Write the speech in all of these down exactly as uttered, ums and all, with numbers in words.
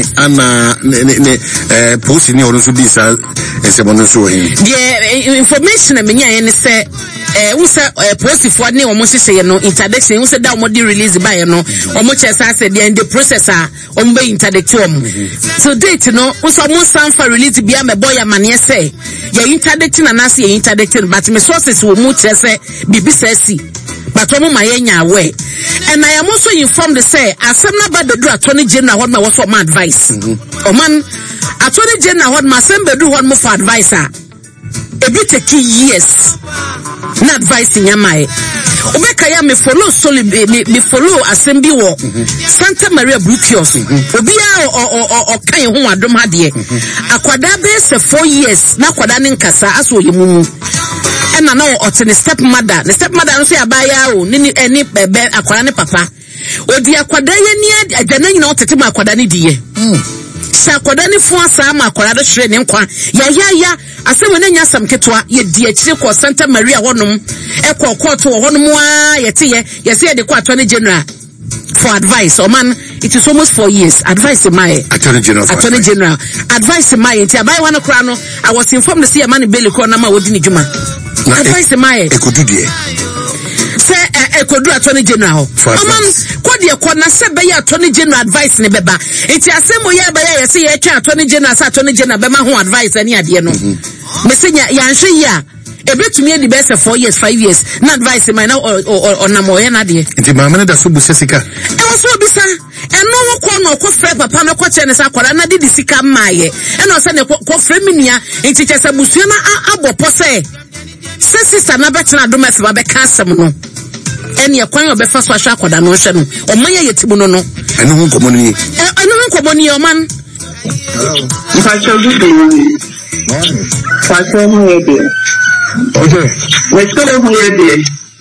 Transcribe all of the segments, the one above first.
ana ne eh post ni ono so bisa esemono so he the information na menya yen say eh wo say post for ne omo hye no interdiction wo say da omo di release by no omo chesa say the the process a omo be interdict omo so date no wo say omo san for release bia me boy amane say ya interdict na na say interdict but me sources wo mu chese bibi say si but omo ma yenya aware and I am also informed to say asem na ba bedu attorney general what ma was for my advice o man attorney general what ma asem bedu what mo for advice a e bi take years na advice nyamae obeka ya me follow solid me follow asem bi wo Santa Maria Brucios obi a o kan ho adom ha de akwada be se four years na akwada ne nkasa aso yemumu ena na o tene step mother the step mother no say abaya o ni eni bebe akwada ne papa odi akwada ye ni adana nyina o tete ma akwada ne diye sa akwada ne fu asa ma akwada do hwere ne nkwa ya ya ya asem na nya sam ketwa ye di akire ko Santa Maria honom e ko court wo honom a ye te ye ye say de ko attorney general for advice or man it is almost four years advice my attorney general attorney general advice my nti abai wan kra no I was informed to see a man belly ko na ma wodi ni djuma advice my e kodu die say e kodu attorney general o man ko de ko na se be ya attorney general advice ne beba nti asemo ya ba ya say ya twa attorney general sa attorney general be ma ho advice ani ade no me senya ya nhwe ya ebetumi edi best four years five years na advice my na ona mo ye na de nti ma mena da so bu sesika e wo so bisa eno ho ko no ko frɛ papa no ko che ne sa kwara na de di sika maaye eno se ne ko frɛ minia nti che sa busu na abopo se se sister na betena do ma fe ba be ka asem no eni e kwan obefa so ahwa akwada no hwe no o man ye yetibu no no eno ho komo ni eno ho komo ni o man If I told you the I told you the okay. Let's go over here.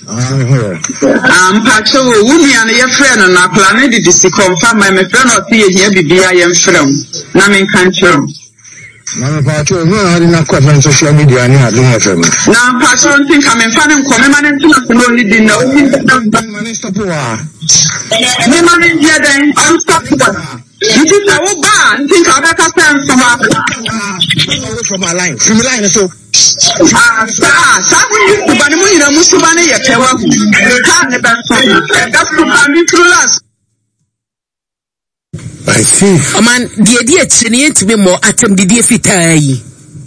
Um, Pacho, we and your friend and our planet did this confirm my friend or see here be I am from Namin Country. Now, Pacho, no, I did not quite on social media. I don't have them. Now, Pacho, I think I'm in fun and come man and only didn't know. Me man is here then, I'm stopped. It is our bad. Think I'll have a friend from our from my line. From the line, so. Ah, sir, when you put money in a Musubani, you can't never that's to come through us. I see. O man, the idea chini to be more atem the dia fitai.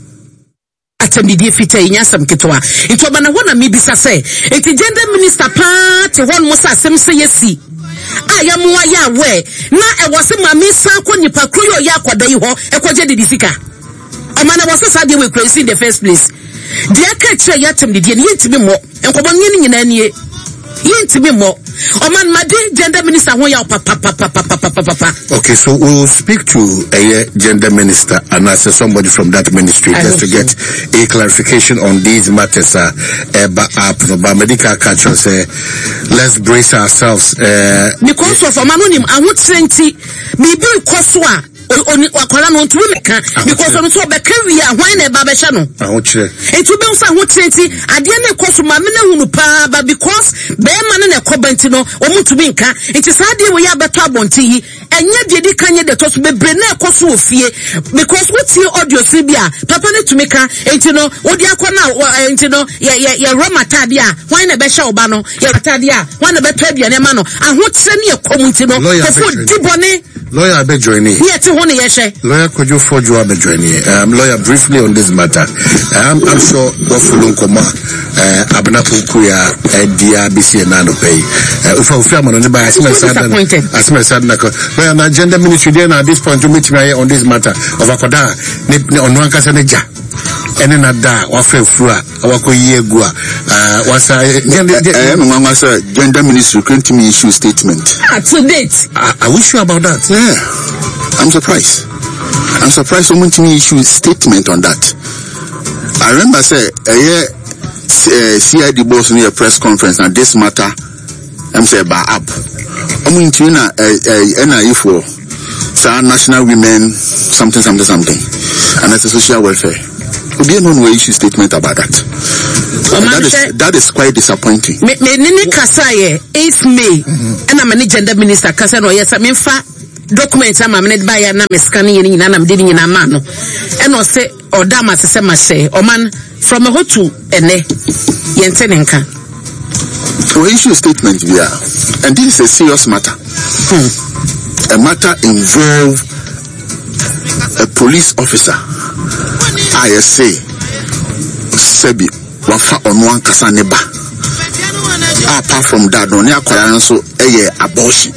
Atem the dia fitai nyasam ketwa. It obana wana mi bisa say. It gender minister party one musa sem say yesi. Aya mu aya we na e wose mami san ko nipa kroyo ya kwada yi ho e kwaje de disika. Amana wose sa de we crazy in the first place. Dia ka kire ya tem de dia ne yintimi mo. Enkobo nyini nyina nie. Yintimi mo. O man made gender minister ho ya papa papa papa papa. Okay, so we will speak to a gender minister and as somebody from that ministry I just to get so. a clarification on these matters. Uh, uh, but medical culture say, let's brace ourselves. Uh, because of a manonim, I would say, maybe Koswa. Oni wakwala no ntumi meka because on so be kawia hwan na ba be hye no ahokire etu be nsa ho trenti ade na ekoso ma me na hunu pa ba because be ma na ekobenti no omutumi nka enti saade we ya beto abonti yi enye de di kanye de toso bebre na ekoso ofie because we tie audio si bia papa na tumi ka enti no odi akona enti no ya ya ya romatade a hwan na be hye oba no ya matade a hwan na beto aduane ma no ahotire ne ekomunti no kofo dibone lawyer abe join me yeah to hone yeshe lawyer Kojo Fojo abe join me um lawyer briefly on this matter um, I'm sure go follow nkoma uh abena kuya uh, dia B C N no pay uh ufa ufa man on by asma sad asma sad na lawyer na gender ministry there na at this point to meet me on this matter of akoda ne onu ankasa ne ja ene na da wa fa fura awakoyi egu a uh wasa eh no mama say gender ministry can't me issue statement to date I, I wish you about that. Yeah, I'm surprised. I'm surprised someone to me issue a statement on that. I remember say a year uh, C I D boss in a press conference and this matter I'm say ba up. I'm into na N I E for national women something something something and it's a social welfare. We don't know issue statement about that. That is, that is quite disappointing. Me me nini kasa ye eighth May and I'm a gender minister kasa no yes I mean fa document ama me ba ya na me scan ye nyina na me de nyina ma no e no se odama se se ma she oman from a ho to ene ye nte ne nka we issue statement here, and this is a serious matter. Hmm. A matter involve a police officer. I say, Sebi, wafa onwan kasaneba. Apart from that, no near so a abortion.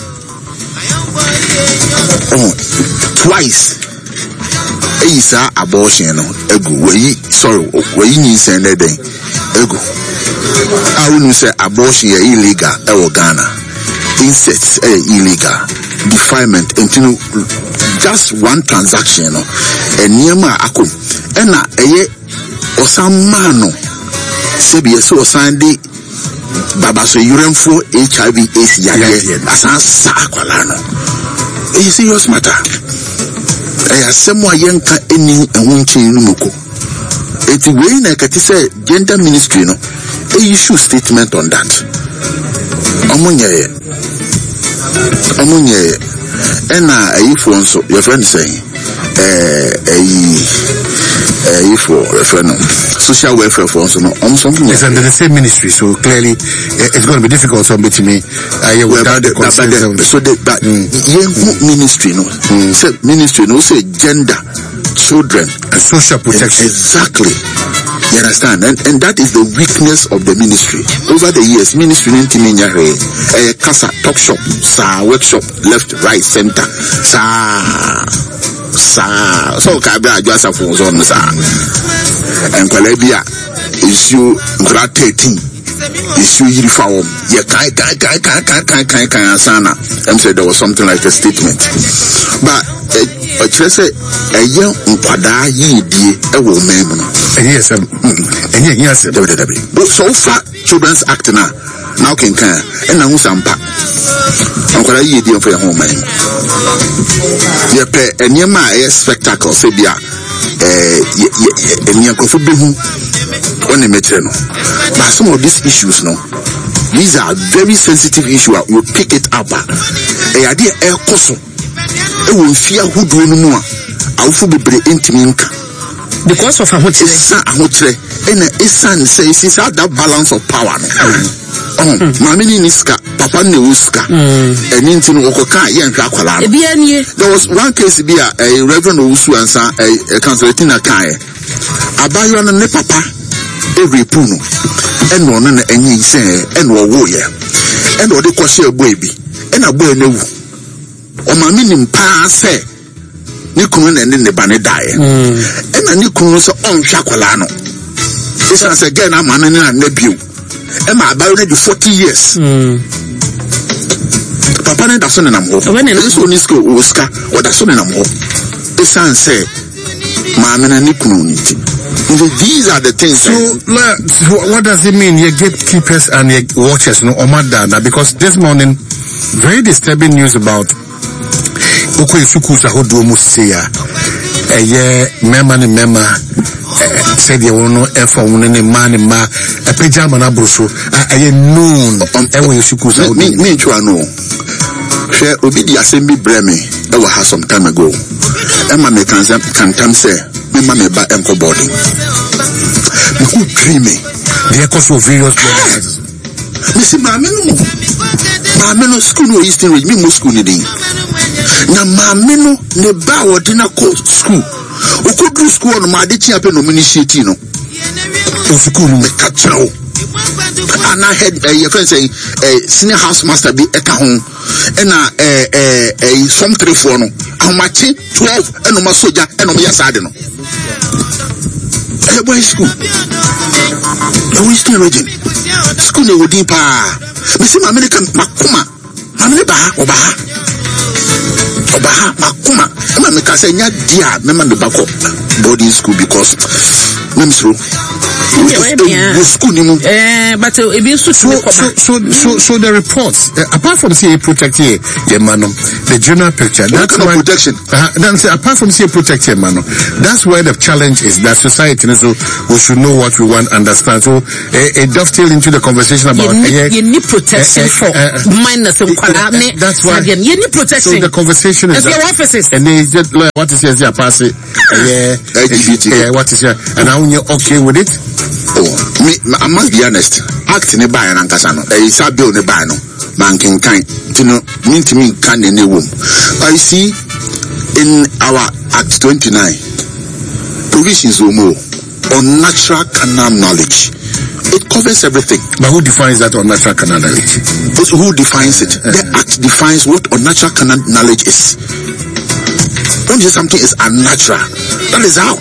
Oh, twice. Isa abortion, ego. We sorry, we need send a day. Ego. I wouldn't say abortion is illegal in Ghana. Incest is illegal. Defilement, and you know, just one transaction, and Niama Akum, and a Osamano, Sebi, so Sandy Babaso, urine for H I V AIDS, Yaya, Asan Saqualano. A serious matter. I have someone young any and one chain Numoko. It's way like I say, gender ministry, no. Issue statement on that. Omunye, Omunye, and uh, if one so your friend saying, eh, eh, if for referendum, social welfare for so no, on something. It's under the same ministry, so clearly it's going to be difficult for me to me. I will about the so the but yeah, ministry no, say ministry no say gender, children and social protection. Exactly. You understand? And, and that is the weakness of the ministry. Over the years, ministry didn't mean a casa, talk shop, sa, workshop, left, right, center, sa, sa. So, Kabia, just a phone on sa. And Calabia, issue grad thirteen, issue uniform. Yeah, kai, kai, kai, kai, kai, kai, kai, kai, sana. And said there was something like a statement. But, I just say, a young Pada Yidi, a woman. Yes, um, and yes, so far, Children's Act now, now can can, and now some pack. Uncle Yidi for your home, man. You pay a near my spectacle, Sabia, and Yanko Bihu on the Metreno. But some of these issues, no, these are very sensitive issues. You pick it up. A idea air coso. It will fear who do no more. I will be very intimate. Because of a hotel, and a son says it's out that balance of power. Oh, Mammy Niska, Papa Neuska, and Intin Okoka, Yan Kakwala. There was one case be a Reverend Usu and a Concertina Kai. A bayon and papa, every puno, and one and any say, and one warrior, and what they call a baby, and a boy no. O Mammy pass. Nikun and then the banner die. And a Nikun so on Shakwalano. This is again a man and nephew. And my baron forty years. Papa and the son and I'm home. When this one is go Oscar or the son and I'm home. The son say, Mamma and Nikun. These are the things. So, so what does it mean? Your gatekeepers and your watchers, no, Omadana, because this morning, very disturbing news about Oko Isuku Sahodo Musia, a year, Memma and Memma, said you will know if I want any man and ma, a pajama abruso, a year noon on Ewa Isuku Sahodo. Me, me, you know. Share Obidi Assembly Breme, that was some time ago. Emma may can say, Memma may buy Uncle Body. You could dream me. The echoes of various brothers. Mister Mamino, Mamino school no Eastern Ridge, me most school needing. Na Mamino ne ba ordinary school. O could do school on my ditching up in Ominishiti no. O school me catch now. And I had a friend saying a senior house master be at home and a a some three four no. How much twelve and no masoja and no yasadino. A boy school. The Eastern region. School ne would deep ah. Mister American Makuma. Mamma Obaha. Obaha Makuma. Emma Mikasenya dear, member the back up boarding school because Namsro. Yeah, school nimu. Eh, but it be so So, so, so, so, so the reports, uh, apart from say protect here, yeah, mano, the general picture, What that's kind of why, protection? uh, then say, apart from say protect here, mano, that's where the challenge is, that society, so we should know what we want, understand. So, uh, it dovetail into the conversation about, you uh, need, yeah, you need protection uh, uh, for uh, minors and uh, that's why, you need protection. so the conversation is, As your offices. and then just, like, what is here, pass it, yeah, L G B T. yeah, what is here, and now you're okay with it? Oh, me, I must be honest. Act in a buy and Ankasano. A sabil ne bano. Man can kind. To know, mean to me, can in a womb. I see in our Act twenty-nine provisions or more on natural canal knowledge. It covers everything. But who defines that on natural canal knowledge? But who defines it? The Act defines what unnatural canal knowledge is. When you say something is unnatural, that is out.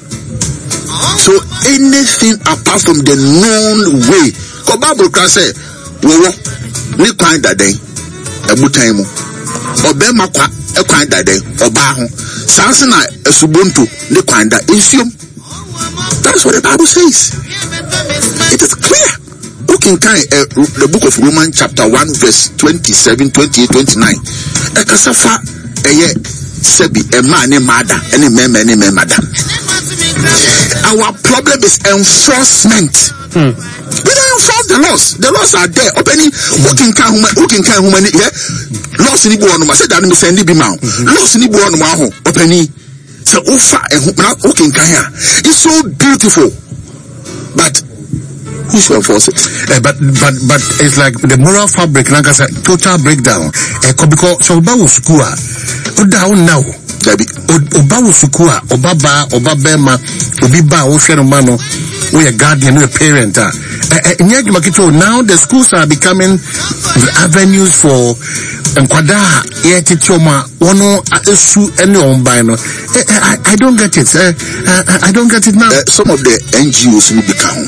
So anything apart from the known way, because Bible can say, "Wo ni kwan dade ebutan mu, obe makwa e kwan dade oba ho, sanse na esubonto ni kwan da insuom." That is what the Bible says. It is clear. Looking kind uh, the book of Romans chapter one verse twenty-seven, twenty-eight, twenty-nine. E kasafa eye sebi e man ni mada, any man any man mada. Our problem is enforcement. Hmm. We don't enforce the laws. The laws are there. Opening, who can can human, who can can human, yeah. Laws in the one, I said that I'm sending you now. Laws in the one, opening. So, who can can here? It's so beautiful, but who should enforce it? Uh, but but but it's like the moral fabric, like I said, total breakdown. Uh, because so about school, down now. Oba usukua, oba ba, oba bema, obi ba, osheno mano, we a guardian, we a parent. Now the schools are becoming avenues for Nkwada, yeti choma, wano asu any ombino. I don't get it. I don't get it now. Uh, some of the N G Os will become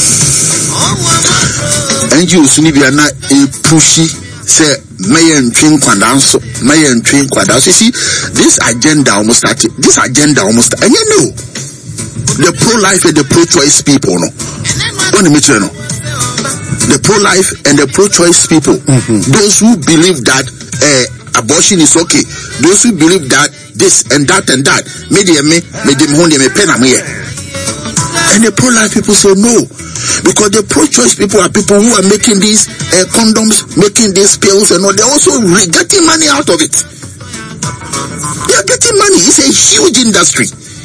N G Os will be a pushy. Say, may and train quadanso, may and train quadanso. You see, this agenda almost started, this agenda almost, and you know, the pro-life and the pro-choice people, no, on the material, the pro-life and the pro-choice people, mm-hmm. Those who believe that uh, abortion is okay, those who believe that this and that and that, may they me, may them hold them a pen am here. And the pro-life people say no. Because the pro-choice people are people who are making these uh, condoms, making these pills and all. They're also re- getting money out of it. They are getting money. It's a huge industry.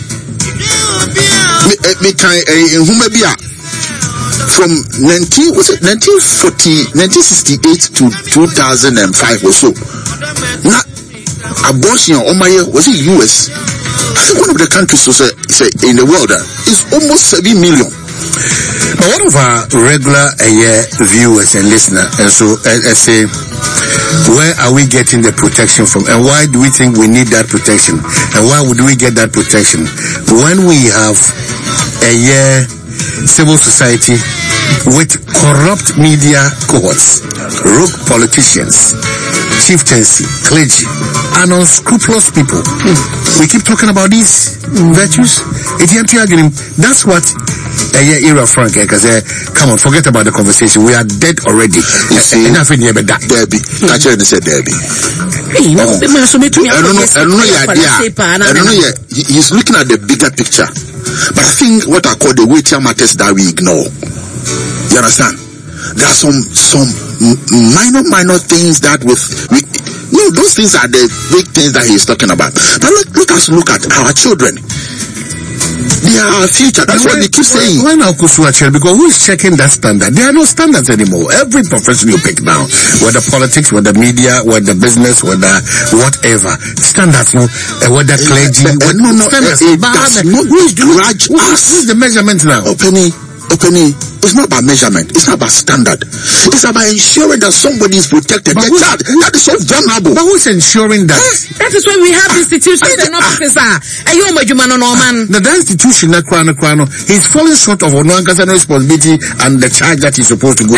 From nineteen was it nineteen forty, nineteen sixty-eight to two thousand five or so. Now, abortion was it U S? I think one of the countries was, uh, in the world uh, is almost seven million. But one of our regular uh, viewers and listeners, and so I uh, uh, say, where are we getting the protection from, and why do we think we need that protection, and why would we get that protection when we have a uh, civil society with corrupt media cohorts, rogue politicians, chieftaincy, clergy, and unscrupulous people? Mm. We keep talking about these mm. virtues. That's what a uh, era Frank because uh, come on, forget about the conversation. We are dead already. You see, enough in here, but that Debbie, catch her and say Debbie. Hey, no, oh. I don't know. I don't know. Yeah, I don't know. Yeah, he's looking at the bigger picture. But I think what I call the weightier matters that we ignore. You understand? There are some some minor minor things that with we. No, those things are the big things that he's talking about. But look, look us look at our children. They are our future. That's what they keep saying. Why now, Kusuachel? Because who is checking that standard? There are no standards anymore. Every profession you pick now, whether politics, whether media, whether business, whether whatever, standards, no, uh, whether clergy, uh, uh, no, no, standards. Uh, uh, that's not who is grudge who, us. Who is the measurement now? Openly. Openly, it's not about measurement, it's not about standard. It's about ensuring that somebody is protected. The child, that is so vulnerable. But who's ensuring that? Yes, that is why we have institutions and offices. Now the institution, he's falling short of Onuanka's responsibility and the charge that he's supposed to go.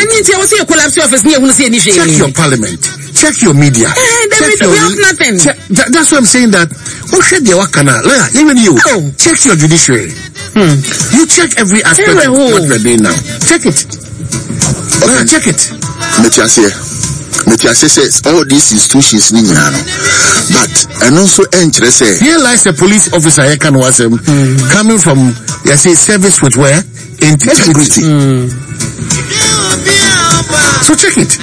Check your parliament. Check your media. Check your, we have nothing. Check, that, that's what I'm saying that. Oh, check your wakana. Even you. Oh. Check your judiciary. Hmm. You check every aspect Every of hole. what we're doing now. Check it. Okay, uh, check it. Metiase. Metiase says all these institutions ni nyano. But and also interest. Here lies a police officer here can was um, mm. coming from you say service with where? Integrity. Mm. So check it.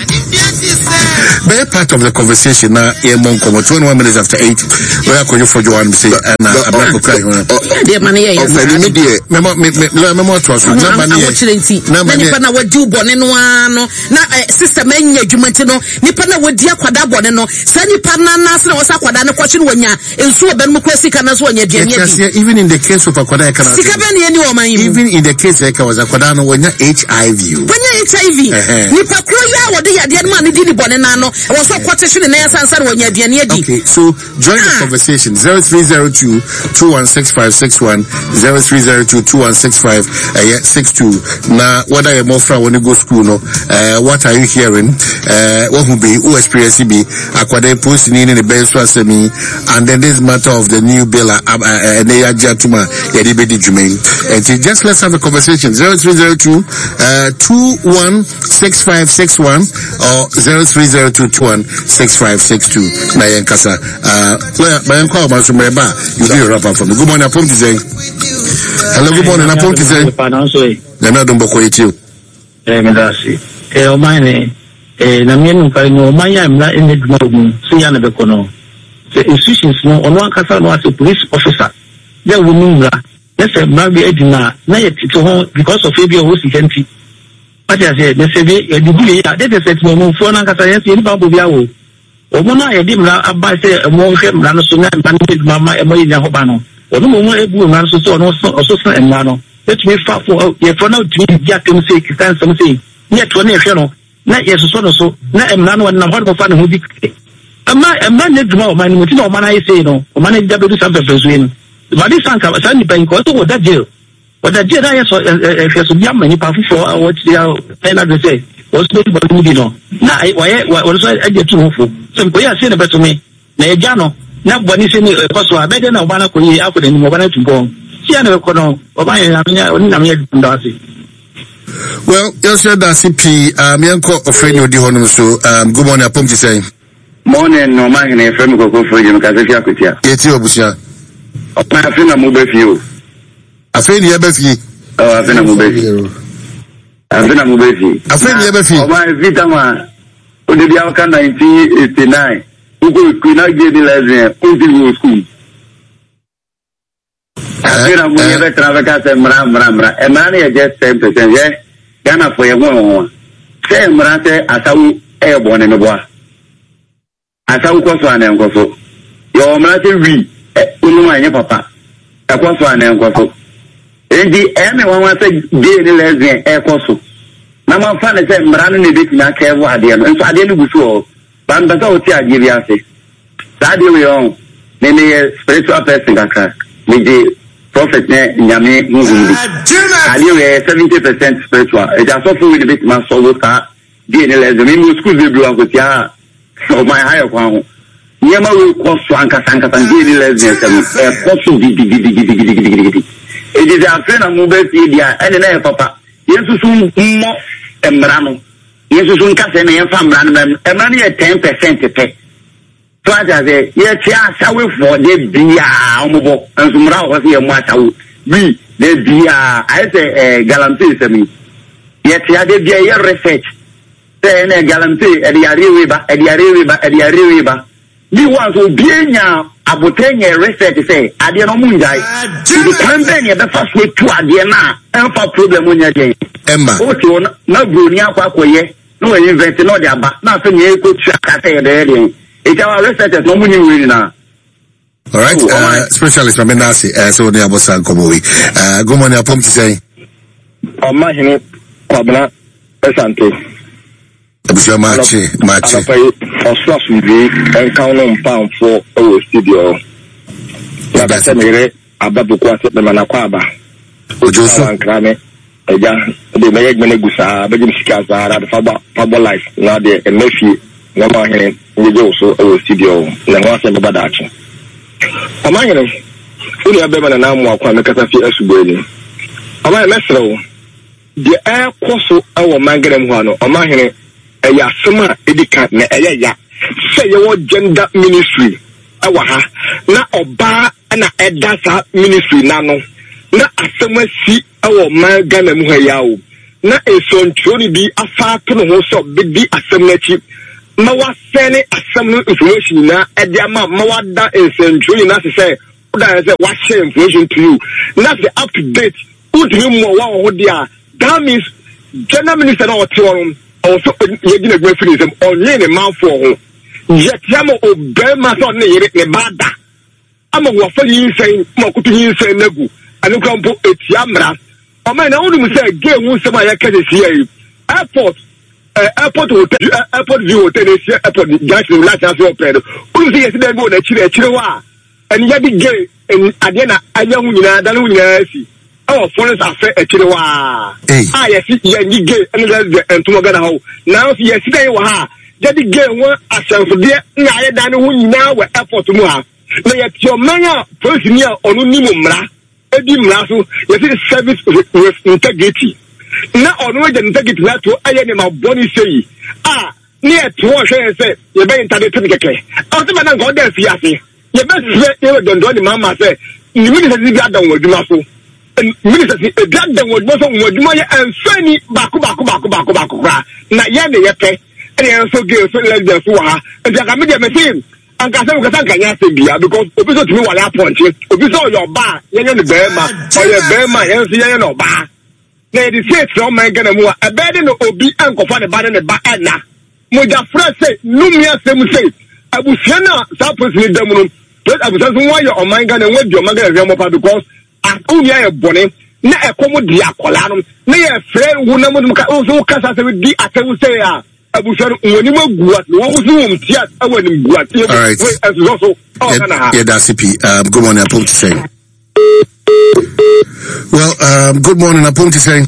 Be part of the conversation now. Yeah, twenty-one minutes after eight. We are going for Joanne say and I'm not crying. The money yeah. Memo memo memo trust. Na money. Na nipa na wadi ubone no ano. Na sister menye adwumati no. Nipa na wadi akwada bone no. Sa nipa na na se na wasa akwada ne kwachi no wanya. Ensu obe no kwa sika na so wanya diani adi. Even in the case of akwada e kana. Sika be ne ni o man yi. Even in the case e ka was akwada no wanya H I V. Wanya H I V. Nipa kro ya wodi ya de ma ne di ni bone na no. Was so quotation na sansa na wanya diani adi. Okay, so join the conversation zero three zero two two one six five six one zero three zero two two one six five six two. Now, what are you more from when you go school? No, uh, what are you hearing? Uh, what will be who experience be? Aquade posting in the best me, and then this matter of the new bill. Uh, Neya Jatuma Yadibedi Jumain. And just let's have a conversation. Zero three zero two uh two one six five six one or zero three zero two two one six five six two. Nayan Kasa. Uh, Bayan Kwa Masumeba. You do wrap up for me. Good morning. I'm to say. Hello. Good morning. I'm to say. Nana don't boko it you. Eh, medasi. Eh, o mine. Eh, na mienu pa no manya mla ene dwumu. So ya na beko no. The institutions no ono akasa no as a police officer. They will move. Let's say maybe edina na yet to home because of maybe o si henti. What I say, they say the bully that they say to no for na akasa yes ni ba bo bia wo. Omo na ye di mla aba say mo hwe mla no so na ban mama e mo nya ho ba no. Ono mo ebu mla so so no so so emla no. Let me fast for ye for now to get them say can some say. Yet to na hwe no. Na ye so so so na emla no na ho fa na ho di. Ama emla ne duma o man mo ti no man ayi say no. O man da be do some pepper so but this sanka sani bank ko to that jail. What that jail that yes if you so bi amani pa fufo what they are na do say. Was no but mu di no. Na why why so e get to hofo. So ko ya say na beto me. Na e ja no. Na boni say ni ko so abede na o ba na ko yi akoda ni mo ba na tumbo. Si ya na ko no o ba ya na oni na me ndase. Well, you said that C P um yanko ofrenyo di hono so um good morning apom ti say. Morning no man na efrem ko ko fo jim ka se fi akotia. Yeti obusia. Ọ̀pọ̀ àfihàn mo bẹ́ fi o. Àfihàn yẹ bẹ́ fi. Ọ̀ àfihàn mo bẹ́ fi. Àfihàn mo bẹ́ fi. Àfihàn yẹ bẹ́ fi. Ọba ẹ̀fí táwọn òdìdí àwọn nineteen eighty nine gbogbo ìkú náà gbé ní lẹ́sìn ó ti wọ skul. Àfihàn mo yẹ bẹ́ tẹ̀lé abẹ́ká sẹ́ mìíràn mìíràn mìíràn ẹ̀ mìíràn yẹ jẹ́ ten percent yẹ Ghana fọ yẹ wọ́n wọ́n sẹ́ mìíràn sẹ́ àsáwó ẹ̀ bọ̀ nínú bọ́ a. Àsáwó kọ́ sọ àná ẹ̀kọ́ so. Yọ̀ ọ̀ mìíràn sẹ́ wí. Unu anye papa ekwoso ana ekwoso endi eme wan wan se de ni lesbian ekwoso na man fa ne se mranu ne beti na ka ewo ade no nso ade no gusu o ban ba so ti age bi ase that day we on ne ne spiritual person kaka me de prophet ne nyame ngumbi ade we seventy percent spiritual e ja so fu we beti man so wo ka de ni lesbian me school be blue anko ti a o my higher kwa ho Yema we koso anka sanka sangi ni lesbian sami e koso di di di di di di di di di e di za fena mo be fi dia ene na e papa yesu sun mo emrano yesu sun ka se na yen fa mrano em emrano ye ten percent pe to aja ze ye ti asawe fo de bia omobo enso mra o se ye mo asawo bi de bia ai se eh galamti sami ye ti ade bia ye research se na galamti e di arewe ba e di arewe ba e di arewe ba Ni was obienya abotenya research say ade no munjai the campaign e be fast way to ade na emfa problem onya dey emba okay na broni akwa akoye no we invent no dey aba na so nye ko tua ka say dey dey e ka research no munyi we na. All right, oh, uh, right. Specialist Mamenasi uh, so dey abosan komowi uh go money apom ti say o ma hini kwabna esante Abuja machi machi oswa subi enka no mpan for o studio ya ba se mere ababuku ase be mana kwa aba ojo so ankrame eja de meye gbene gusa be jim sika zara de faba faba life na de emefi na ma hene ngejo so o studio na ho ase baba dachi amanyere uli abe mana na mu akwa mekata fi asubeni ama mesro the air course our mangram one or my hen a ya summer edica na a ya say your gender ministry awaha na oba na edasa ministry nano na asema si our mangram muhayao na eson choni bi afa to no so bi asem na chi ma wa sene asem information na ediama ma wa da eson choni na say that is what share information to you. Not the up to date. Who do you more what they are? That means general minister or theorem also you're going to finish them only in a mouth for home. Yet Yamo obey my son Nebada. I'm a waffle you saying Mokutu you say Negu and you can put it Yamra. I mean I only say gay who somebody can see airport uh, airport hotel uh, airport view hotel airport junction last as well played. Who see yesterday go the Chile Chilewa. And yet gay and Adena Ayamuna Danunasi. Our foreigners are fair at Chilewa. Ah, yes, you gay and Tumagana. Now, yesterday, Waha, Jadi gay one as for dear Naya Danu now were airport to Mua. Now, yet your mania person here on Unimumra, Eddie Mlasu, yes, it is service with integrity. Now, on the integrity that to Ayanima Bonnie say, ah, near to what I say, you're very entitled. After Madame Goddess, Yassi. You best say you don't do the mama say the minister is glad down with Maso. And minister is glad down with Maso with Maya and Fanny Baku Baku Baku Baku Baku. Na Yane Yake, and they are so gay, so like the Fuha, and they can make a machine. And Cassan Cassan Bia because Obiso to me while I punch you. Obiso your bar, you're the Burma, or your Burma, you're no bar. Now the state from my Ganamua, a bed in the Obi and Kofan about in the Baana. Moja Fresh say, Lumia Semu say, Abusiana, Sapos in the but I was asking why you're on my gun and what your mother is because I only a bonnet, not a common diacolanum, nay a friend who never also cast us with the I will say, I was when you were what was room, yes, I wouldn't what. All right, as also, yeah, that's C P. Um, good morning, I'm to say. Well, um, good morning, I'm to say.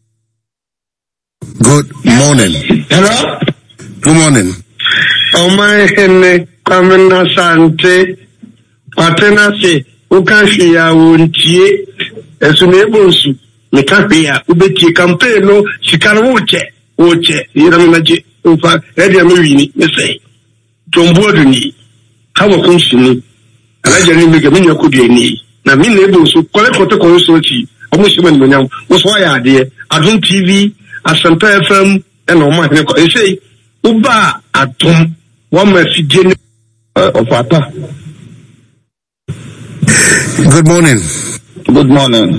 Good morning. Hello? Good morning. Oh, my Henry, Kamina Sante. Atenase ukashi ya untie esunebonsu mekapia ubeti campaign no sikana woche woche yiraminaje ufa redia mewini mesai tombodu ni hawo kunshini alaje ni mega minya kudie ni na minna ebonsu kole kote konsochi omushima ni nyam wo ya ade Adum T V Asante F M ena o ma ne ko esei uba atom wo ma fidie ofata. Good morning. Good morning.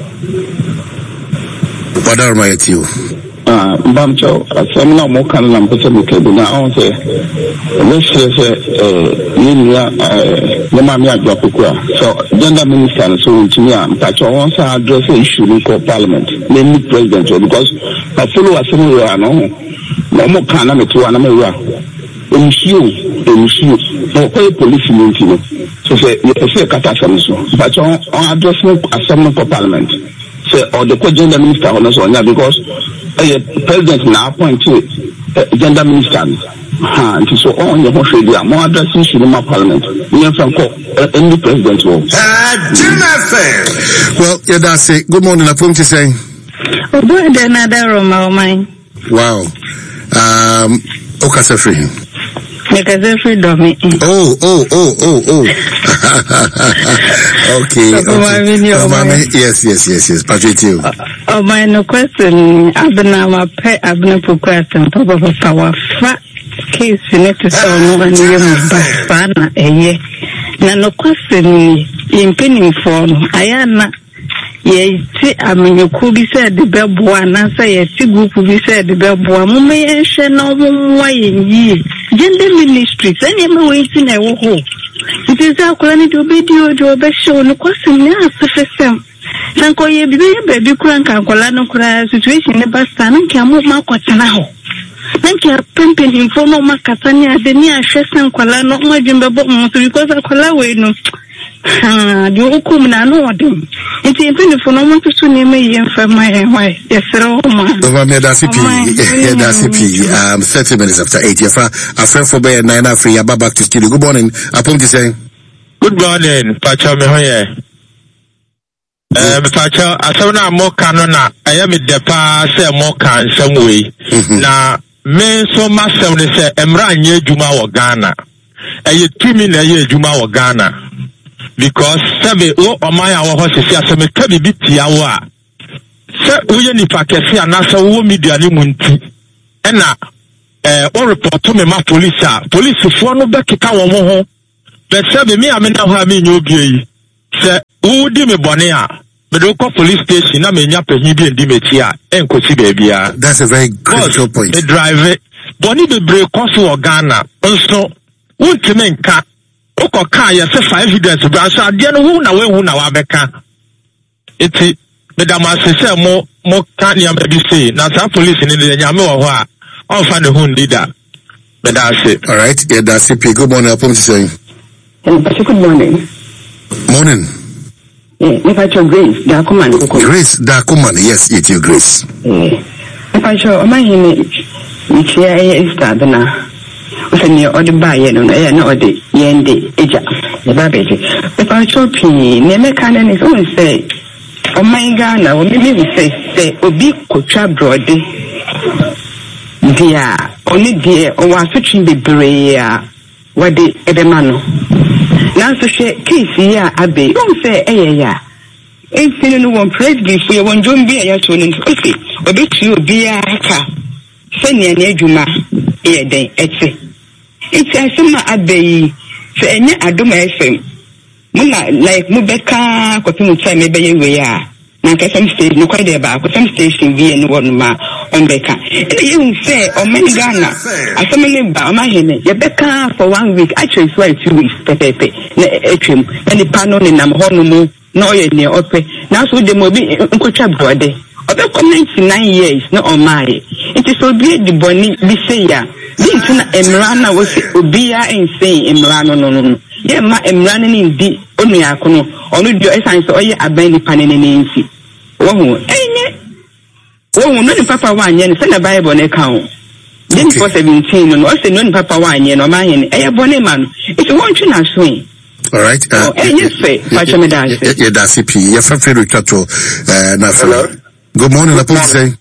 What are my to you? Ah, Bamcho, some no more can lamp to the table now. Let's say, Linia, Lamamia Jopukua. So, gender minister, so to me, I'm touch on one side address the issue in parliament, namely president, because I follow a similar no more can I'm to an Issue, issue, no police meeting. So say, you say, Catasam, but on addressing a summon for parliament. Say, or the gender minister on us on that because a president now appointed gender minister. And so on your Australia, more addressing Shulima parliament. We have from any president role. Well, yeah, that's it. Good morning, I'm to say. Oh, good, another room, mine. Wow. Um, Okasa free. Because freedom. Oh, oh, oh, oh, oh. Okay. okay. Oh, mommy, yes, yes, yes, yes. Patrick, you. Oh, my no question. Abna ma pe abna po question. Papa papa fa case ne to so no ani yemu ba na eye. Na no question in penning for no ayana ye ti amenyoku bi said the beboa na say ye ti group bi said the beboa mo me hwe na mo wa yi gender ministry say me waiting na wo ho it is akola ni do be di o do be show no kwase ni asefesem sanko ye bi be baby kura nka akola no kura situation ne basta na nka mo ma kwatena ho nanki pempen info no makata ni ade ni ahwe sankola no mo adwembe bo mo so because akola we no ah di okum na no odem enti empeni fo no mo to so ne me yemfa mai why yesero ma over me da cp da cp um thirty minutes after eight yefa afre for be nine afre ya back to studio. Good morning. Apom to say good morning pacha me hoye Eh, Pacho, asana mo kanona, I am the pa say mo kan some way. Na me so masem ne say emra nye juma wo Ghana. Eye tumi na ye juma wo Ghana. Because sebe o omaya wo ho sisi aseme ka bibi tia wo a. Se uye nipa kesi anasa wo media ni munti. Ena eh o report to me ma police a police fo no be kika wo mo ho. But sebe me amena ho ami nyo bi yi. Se wo di me bone a me do call police station na me nya pehin bi ndi me ti a enkosi ba bia. That's a very crucial but, point. The driver bone be break cost wo Ghana. Nso wonti me nka oko ka ya se five evidence bra so ade no hu na we hu na wa beka. Eti madam asese mo mo ka nia ma bi say na sa police ni de nya me wo ho a on fa ne hu ndida. But that's it. All right, yeah, that's it. Good morning, Apom saying. Good morning. Morning. Yeah, if I show Grace, Dakuman. Grace, Dakuman, yes, it's your Grace. Yeah. If I show my image, which here is Tabana, with a near or the buyer, and I know the Yendi, Eja, the baby. If I show P, Nemekan is always say, oh my Ghana, or maybe say, say, Obi Kocha Brody, dear, only dear, or was switching the Brea, what the Edemano. Now, so she case here, Abbey, don't say, eh, yeah. Ain't seen no one president for your one John Beer to an okay, or bet you be a car. Send your Nejuma, eh, day, etc. It's a summer Abbey, say, any Adoma F M. Muna like Mubeka, Cotum time, maybe we are. Now, some stage, no quite about, some station be and one ma on Becca. You say, or many Ghana, I some many about my hen, your Becca for one week, actually, swear two weeks, Pepe, Etrim, and the panon in Amhonomo, no, near Ope. Now, so the mobile Uncle Brody. About ninety-nine years, not on my. It is so great the bonny be say ya. Didn't Emrana was Ubia and say Emrano, no, no, no. Yeah, ma Emranin in the only Akono, only your essence or ye abandon the pan in Nancy. Oh, eh, oh, no, Papa one yen, send a Bible on account. Then for seventeen, and also non Papa one yen or mine, eh, bonnet man. It's one to not swing. All right. Uh, oh, yes, say, Pachamedas. Yeah, that's it. You're from Frederick Chateau. Hello. Good morning, Apom saying.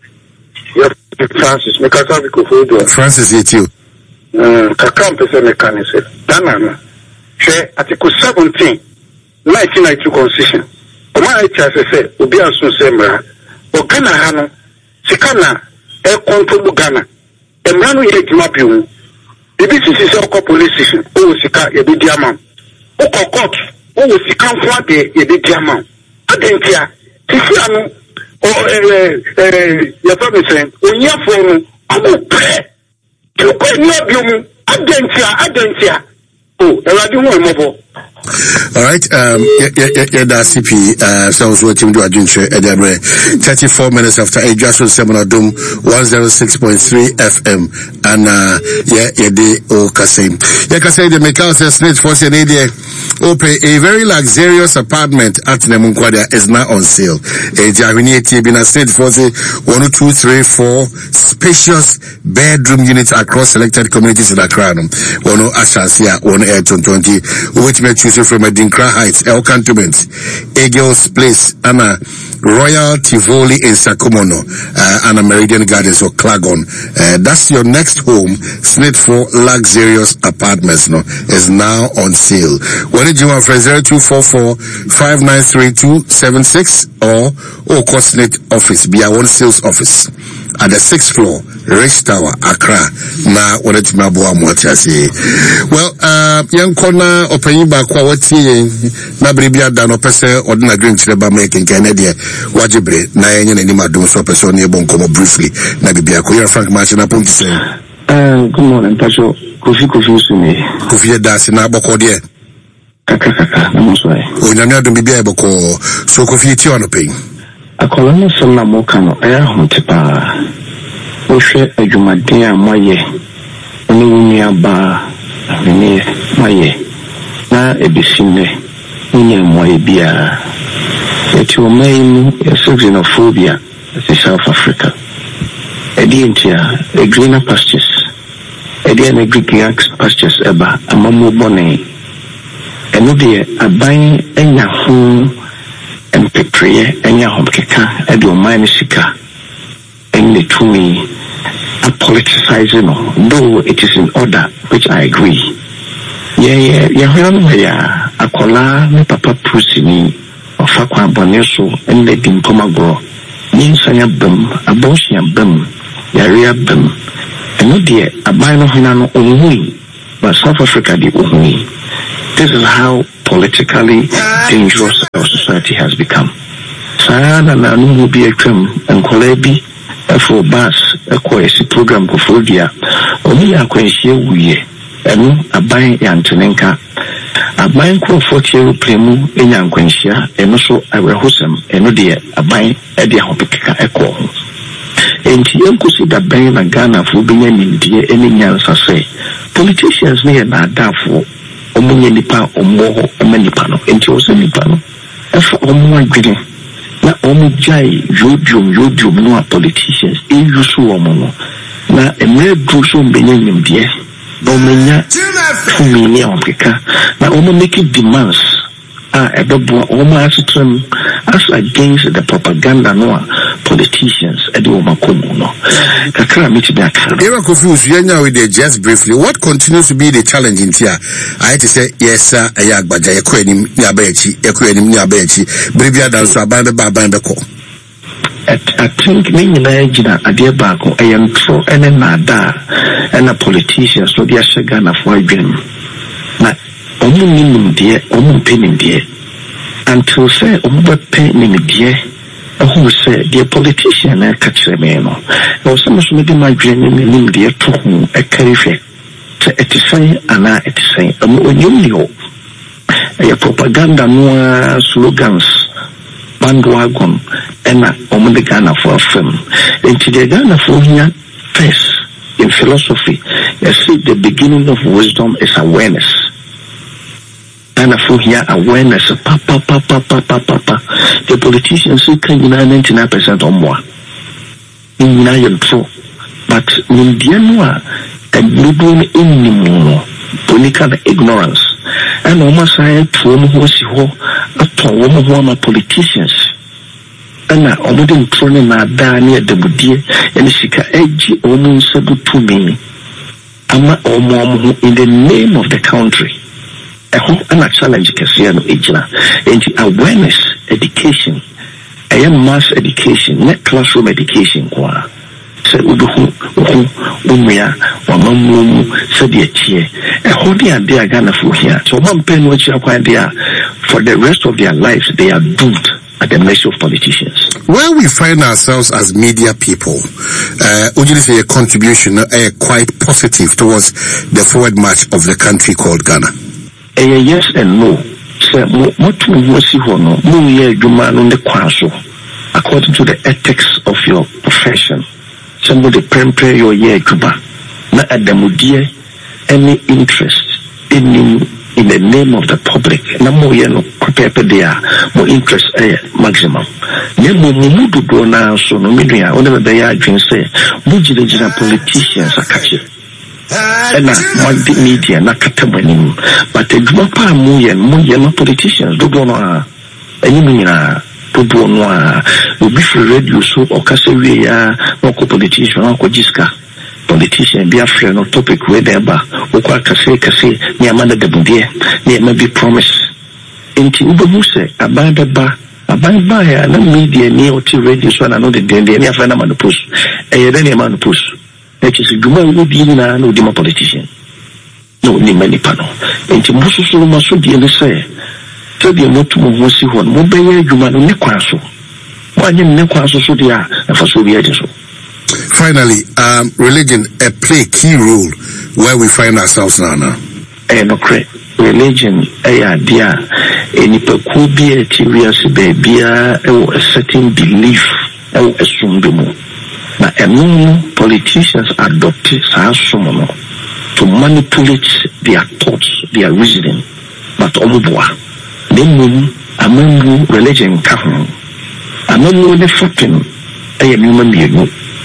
Yes, Francis, me kaka bi ko fodo. Francis yet you. Um, kaka mpese mekanism. Dana she article seventeen, nineteen ninety-two constitution. Oma e cha se se obi asun semra. O Ghana ha no sika na e control Ghana. Emra no ye djuma bi wu. Bibi sisi se okọ police station, o sika ye bi diamant. O ko court, o sika fwa de ye bi diamant. Adentia, sisi anu oh, eh, eh, your family saying, when you're from, I will pray. You could not be Adentia, Adentia. Oh, I don't want more. All right, um, yeah, yeah, yeah, yeah, that's C P, uh, sounds what you do at Edinburgh. thirty-four minutes after a just seminar Doom one oh six point three F M. And, uh, yeah, yeah, they, oh, Kasim. Yeah, Kasim, the Mikhail says, Snitch for Senadia, open a very luxurious apartment at Nemunquadia is now on sale. A Javini T been a Snitch for one, two, three, four spacious bedroom units across selected communities in Accra. One, Ashansia, one, Ayrton twenty, which may choose from a Dinkra Heights, El Cantonment, Eagles Place, Anna Royal Tivoli in Sakumono, uh, Anna Meridian Gardens or Clagon. Uh, that's your next home. Snit for luxurious apartments, no, is now on sale. When did you want for zero two four four five nine three two seven six or or Snit office, be our one sales office at the sixth floor, Rich Tower, Accra. Now, what it's my boy, what I say. Well, uh, young corner, opening back, what he, Nabribia, Dan Opesa, or na drink to the making Canada, Wajibre, Nayan and Nima do so person near Boncomo briefly, Nabibia, Korea Frank Martin, I point to say. Uh, good morning, Pacho. Kofi Kofi Sumi. Kofi Das in Abokodia. Kakaka, I'm sorry. Oh, Namia don't be able to so Kofi Tionoping. A colonel son of Mokano, air huntipa. Oshe a Jumadia Maye, Nunia Ba, Vene Maye, Na Ebisine, Nia Moebia. It will main a xenophobia in South Africa. A dientia, a greener pastures, a dear Greek pastures eba, a mamu bonnet. And no dear, a buying a yahoo. and prepare any homkeka and your mind sika and the to me a politicizing, though it is in order, which I agree. Yeah, yeah, yeah, yeah, a cola, me papa pusini, or fakwa boneso, and let him come agro. Means I am bum, a bossy and bum, Yaria bum, and no dear, a bino hinano only, but South Africa the only. This is how politically dangerous our society has become. Sayana na numu bi ekwem nkolebi for bus ekwesi program ko fodia omi akwenhie wuye enu aban ya ntenenka aban ko fotie ruplemu enya nkwenhia enu so awehosem enu de aban e de ahopeka ekọ ho enti enkosi da ban na Ghana fo benya nimdie eni nyansa se politicians ne na adafo omunye nipa omwo omanipa no enti o se nipa no efa omwo adwene na omu jai yodium yodium no politicians e yusu omo no na emre druso mbenye nimdie no menya tumi ni Africa na omu make demands ah ebebo omu asitram as against the propaganda no politicians edi omu komu no kakra miti be akara Era confused yenya with the just briefly what continues to be the challenge in here I to say yes sir aya agbaja yeko enim ni abayachi yeko enim ni abayachi bribia dan so aban be ba aban be ko I think me nyina gina ade ba ko ayantro ene na da ena politicians so dia shega na fo adwem na omu nim de omu penim de until say omu be penim de who say the politician na catch me no no some so me dey my dream nim de to hu e karife to etisai ana etisai omu onyumio e propaganda no slogans bandwagon and omu de Ghana for film into the Ghana for here first in philosophy you see the beginning of wisdom is awareness. And for here awareness pa pa pa pa pa pa pa pa the politicians say can ninety-nine percent or more in nine true but in the noa and blue in no political ignorance and almost I to was ho at all politicians and I already thrown na da near the budie and sika edge almost sabu to me ama omo in the name of the country. I hope I'm a challenge Cassiano Ejina into awareness education. I am mass education, not classroom education. Kwa say ubu ubu umya wamamu said the chair. I hold the idea Ghana for here. So one pen which are quite there for the rest of their lives. They are doomed at the mercy of politicians. Where we find ourselves as media people, uh, would you say a contribution uh, quite positive towards the forward march of the country called Ghana? A yes and no. Say what we see no no ye juma no the kwaso according to the ethics of your profession. Somebody prepare your year juba na adamudie any interest in in the name of the public. Na mo ye no prepare there more interest eh maximum. Ne mo mu do na so no medua one be ya adwen say mo jira politicians akache. And uh, media na katabanim but the juma pa mu ye mu ye no politicians do do no a enyi nyina do do no a obi free radio so okase we ya no ko politician no ko jiska politician be afraid no topic we there ba o ko akase kase ni amanda de budie ni ma be promise enti ubo mu se abanda ba abanda ba ya na media ni o ti radio so na no de de ni afa na man post e ye de man post which is Guma would be na no demo politician. No ni many panel. And to Musu Masu di and say, tell the motu Mosi one, Mobile Guma no Nekwaso. One in Nekwaso so they are, and for so we are so. Finally, um, religion uh, play key role where we find ourselves now. now. Eh, no, correct. Religion, eh, dear, any peculiar serious baby, a certain belief, a assume na emu politicians adopt saasumo to manipulate their thoughts, their reasoning, but omuboa. Then among religion kahun, among the fucking a human being,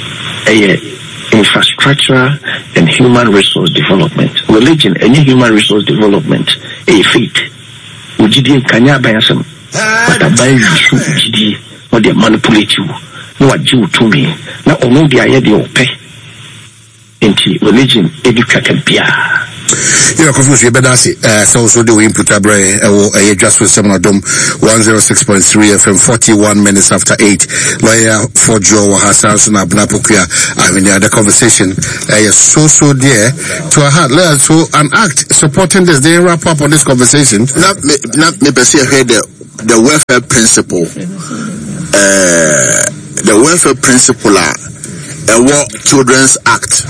a infrastructure and human resource development. Religion, any human resource development, a faith. Ujidi kanya bayasam. but a buy you G D or they manipulate you. No, I do to me. Now, only the idea of pay into religion, educated Pia. You are confused. You better say, uh, so so do we input a brain, uh, just with some of them one oh six point three F M, forty-one minutes after eight. Lawyer for Joe Hassan Abnapukia. I mean, the conversation, uh, so so dear to our heart. Let us so an act supporting this. They wrap up on this conversation. Not me, not me, but see, I heard the, the welfare principle. Uh, the welfare principle are a War Children's Act.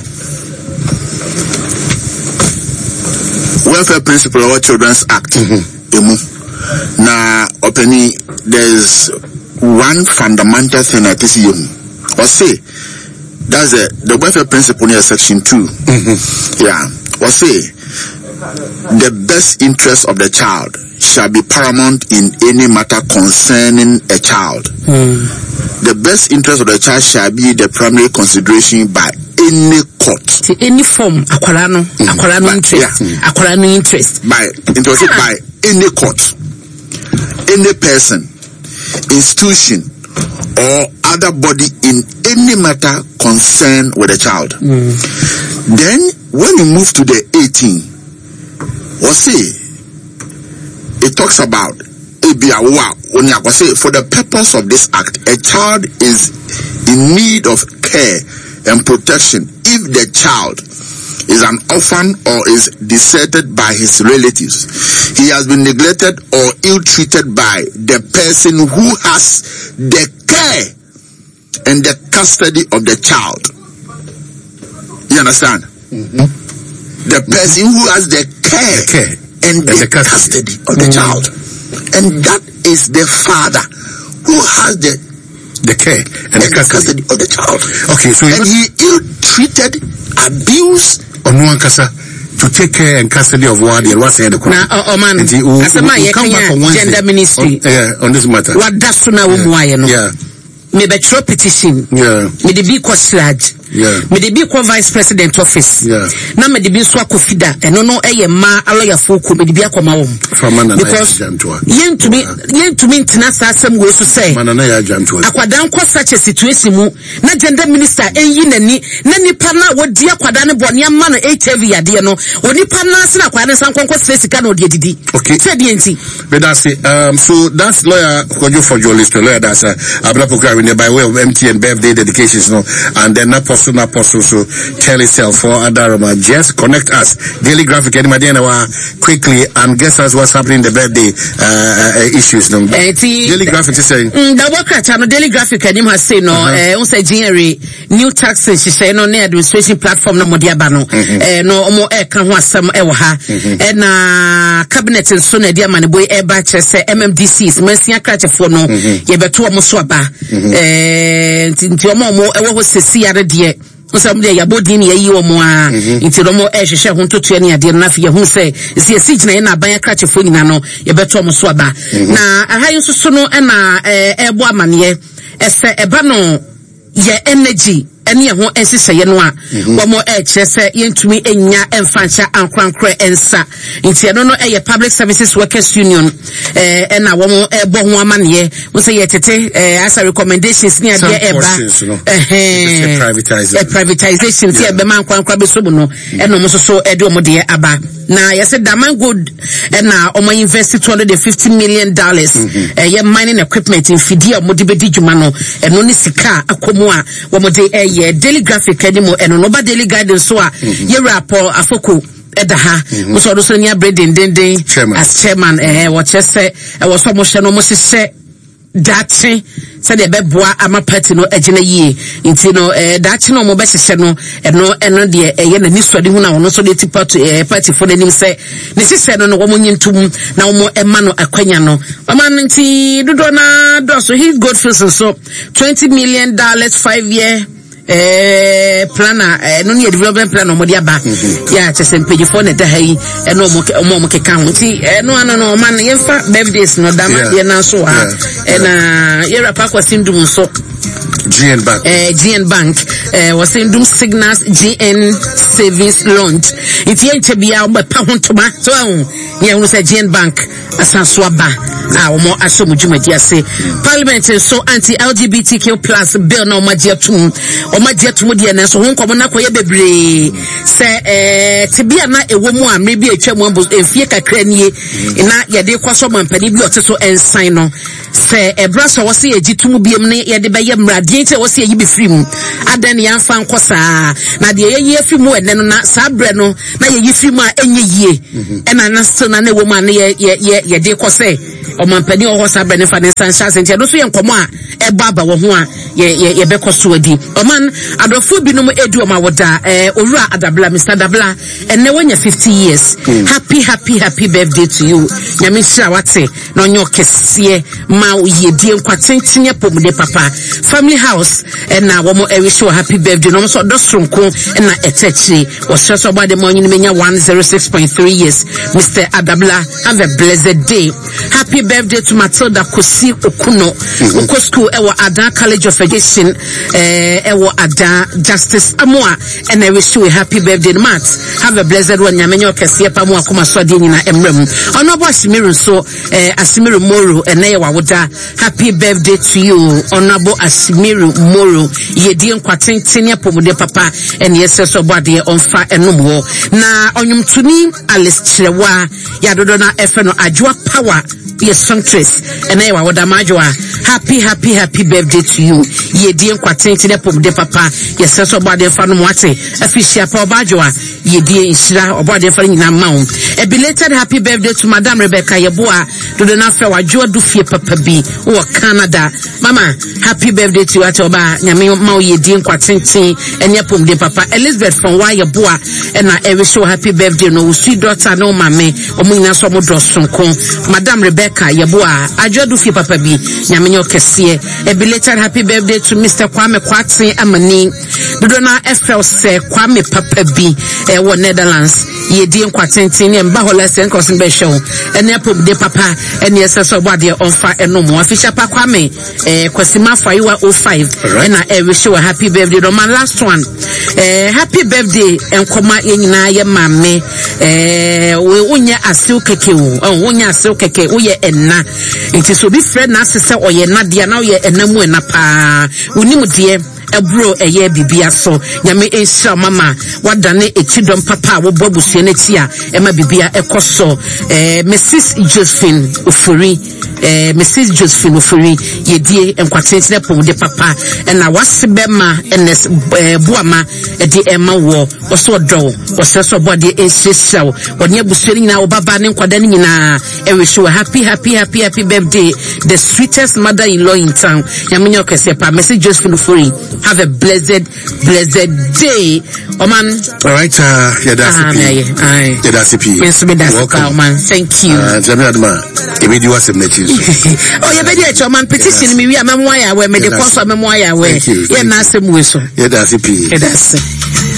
Welfare principle of Children's Act. Mm-hmm. Now, opening, there's one fundamental thing that is you. Or say, that's the, the welfare principle near section two. Mm-hmm. Yeah. Or say, the best interest of the child shall be paramount in any matter concerning a child. Mm. The best interest of the child shall be the primary consideration by any court. To any form, aquarano, mm. aquarano interest, yeah. aquarano interest. By interest ah. by any court, any person, institution, or other body in any matter concerned with a child. Mm. Then, when you move to the eighteen, or say, it talks about for the purpose of this act, a child is in need of care and protection if the child is an orphan or is deserted by his relatives. He has been neglected or ill-treated by the person who has the care and the custody of the child. You understand? Mm-hmm. The person who has the care, the care. and the, the custody. custody of the mm-hmm. child. And that is the father who has the the care and, and the, custody. the custody of the child. Okay, so and he ill-treated, abused on one casa to take care and custody of one and what's the now oh man as a man gender ministry on, yeah, on this matter what that's now yeah. no yeah me be throw petition yeah me the big sludge yeah me the big vice president office yeah na me the big so akofida eno no eye ma aloya foku me the big akoma wo because yen to me yen to me ntina asem we so say mana na ya jantoa akwadan ko such a situation mu na gender minister enyi nani na nipa na wodi akwada ne bone ama no H I V ade no onipa na se na akwada san konko sika na odi edidi okay say the enti but that's it um so that's lawyer Kojo for journalist lawyer that's uh, Abdul by way of M T N birthday dedications, no, and then Apostle, Apostle, so tell itself for Adaroma. Just connect us. Daily Graphic, anybody, quickly, and guess us what's happening in the birthday uh, uh, issues, no. Uh, Daily Graphic is saying. The worker, no, Daily Graphic, and him has said, no, uh, also January, new taxes, she said, no, near administration platform, no, Modiabano, no, more air can was some ewaha, and uh, cabinet and son, dear man, boy, air batches, M M D Cs, Messia Catcher for no, Yebetua Moswaba. Eh nti omo mo ewo ho sesi ade de osam de yabodi ne yi omo a nti omo e hwehwe ho totua ne ade na fi ye hu se si esi gina ye na ban akrachefo nyina no ye beto omo so aba na ahayi soso no e na ebo amane ese eba no ye energy ene ye ho ensese ye no a wo mo e kyerese yentumi enya emfancha ankrankra ensa nti eno no e ye Public Services Workers Union eh e na wo mo e bo ho amane wo se ye tete eh as a recommendations ni ade eba eh privatization privatization ti e be man kwankra be so no e no mo so so e de o mo de aba na ye se Daman Gold e na o mo invest two hundred fifty million dollars eh ye mining equipment in fidi o mo de be di djuma no e no ni sika akomu a wo mo de eh Daily Graphic anymore and no ba Daily Guidance so a ye rapport afoko edaha mo so do so nya breading den den as chairman eh what you say e was so mo hye no mo hye dachi say the beboa ama party no agina yie nti no eh dachi no mo be hye no e no e no de eh ye na ni so de hu na wono so de tipa eh party for nim say ne hye no no wo mo nyintum na wo mo ema no akwanya no mama nti dodo na do so he Godfrey so twenty million dollars five year eh plana eh no ne development plan no mo dia ba ya chese page four na da hai eh no mo mo mo keka ho ti eh no ano no man ye fa birthdays no da ma ye na so ha eh na ye rapa kwa sindum so G N Bank eh G N Bank eh was sindum signals G N savings launch. If you ain't to be out, but pound to my tongue, yeah, was a Gen Bank, a Sanswaba, our more Asomujumati say. Parliament is so anti L G B T Q plus bill no major tune or major tumudian, so one common aquabebre say, eh, to be a night a woman, maybe a chamber, a fieka cranny, in that yade quassom and penny so and sign on. Say a brass or see a G two B M near the Bayam radiator or see a be free. Add any young fan cosa. Now the year few more and then not Sabreno, now you free my any year. And I still a woman ye ye ye ye de cose or man penny or was a benefit and sunshine and you see and come on a baba or one ye ye ye becos to a d. O man, I don't feel be no more edu my water, eh, ora adabla, Mister Dabla, and now when you're fifty years. Happy, happy, happy birthday to you. Yamisha Wate, no your kessie, Mao ye dear quatintia pom de papa. Family house, and now one more every show happy birthday. No so dostrum ko and na etechi was just about the morning mania one zero six point three years. Mister Adabla, have a blessed day. Happy birthday to Matilda Kosi Okuno. Oko school ewa Ada College of Education, eh, ewa Ada Justice Amoa, and I wish you a happy birthday, Matt. Have a blessed one. Yamenyo Kessia Pamua Kuma Swadini na Emrem. Honorable Asimiru so, eh, Asimiru Moro, and Newa Wada. Happy birthday to you, Honorable Asimiru Moro. Yedian Quatin Tinia Pomude Papa, and yes, so body on fire and no more. Na Onyum Tuni, Alice Chilewa, Yadodona Efeno Ajua Power. Yes, Songtress, and I would amajua. Happy, happy, happy birthday to you. Ye dear quatin to the pop de papa. Yes, so body of Fanumwate, a fish up or bajua. Ye dear Isra or body of Mount. A belated happy birthday to Madame Rebecca Yabua. Do the Nafa Joa Dufia Papa B or Canada. Mama, happy birthday to Atoba, Yami Mau ye dear quatin and Yapum de papa. Elizabeth from Wayabua, and I ever show happy birthday. No, sweet daughter, no mammy, or Mina Somo Drosson. Madame Rebecca. Yabua, Ajodu fi papa bi, Nyamenyo Kessie, a belated happy birthday to Mister Kwame Kwatsi Amani, Dudona F L se Kwame Papa bi, eh, wa Netherlands, ye dien Kwatintini and Bahola Sen Kosin Besho, and Yapum de Papa, and yes, so body on fire and no more. Fisher Pa Kwame, eh, Kwasima Faiwa oh five, and I wish you a happy birthday. On my last one, eh, happy birthday, and Koma Inina Yamame, eh, we unya asil keke, oh, unya asil keke, uye enna nti so bi friend na sese oye na dia na oye enamu ena pa unimu die ebro eye bibia so nyame enhira mama wadane ekidom papa wo bobusue na tia ema bibia ekoso eh Missus Josephine Ofori eh Missus Josephine Ofori yedie enkwatentene pom de papa na wasebema enes buama edi ema wo oso do oseso body enhira wonye busue nyina wo baba ne nkwada nyina e wish you a happy happy happy happy birthday, the sweetest mother-in-law in town. Yaminyo Kesepa, Missus Josephine Ofori. Have a blessed, blessed day. Oh man. All right, uh, yeah, that's ah, it. Aye. Yeah, that's it. Welcome, man. Thank you. Uh, Jamie Adma, you do some next. Oh, yeah, baby, your man petition me. We are memoir where me the course of memoir where. Thank you. Yeah, that's the way so. Yeah, that's it. Yeah, that's it.